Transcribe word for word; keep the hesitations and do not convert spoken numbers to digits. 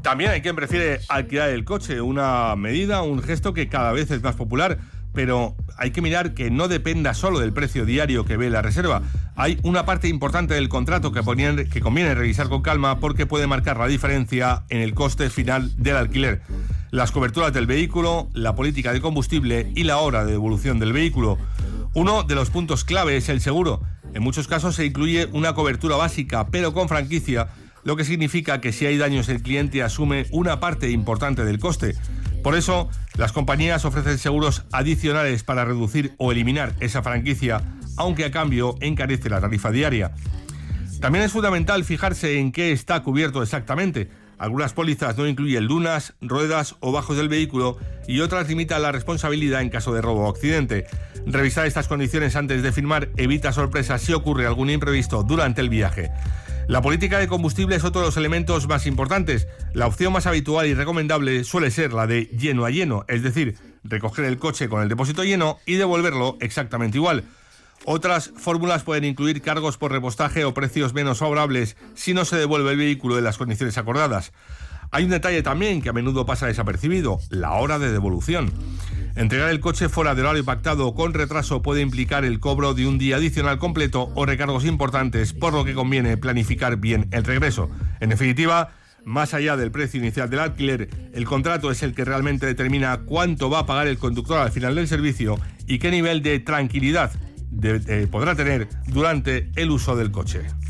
También hay quien prefiere alquilar el coche, una medida, un gesto que cada vez es más popular, pero hay que mirar que no dependa solo del precio diario que ve la reserva. Hay una parte importante del contrato que, ponían, que conviene revisar con calma porque puede marcar la diferencia en el coste final del alquiler. Las coberturas del vehículo, la política de combustible y la hora de devolución del vehículo. Uno de los puntos clave es el seguro. En muchos casos se incluye una cobertura básica, pero con franquicia, lo que significa que si hay daños el cliente asume una parte importante del coste. Por eso, las compañías ofrecen seguros adicionales para reducir o eliminar esa franquicia, aunque a cambio encarece la tarifa diaria. También es fundamental fijarse en qué está cubierto exactamente. Algunas pólizas no incluyen lunas, ruedas o bajos del vehículo y otras limitan la responsabilidad en caso de robo o accidente. Revisar estas condiciones antes de firmar evita sorpresas si ocurre algún imprevisto durante el viaje. La política de combustible es otro de los elementos más importantes. La opción más habitual y recomendable suele ser la de lleno a lleno, es decir, recoger el coche con el depósito lleno y devolverlo exactamente igual. Otras fórmulas pueden incluir cargos por repostaje o precios menos favorables si no se devuelve el vehículo en las condiciones acordadas. Hay un detalle también que a menudo pasa desapercibido, la hora de devolución. Entregar el coche fuera del horario pactado o con retraso puede implicar el cobro de un día adicional completo o recargos importantes, por lo que conviene planificar bien el regreso. En definitiva, más allá del precio inicial del alquiler, el contrato es el que realmente determina cuánto va a pagar el conductor al final del servicio y qué nivel de tranquilidad de, de, podrá tener durante el uso del coche.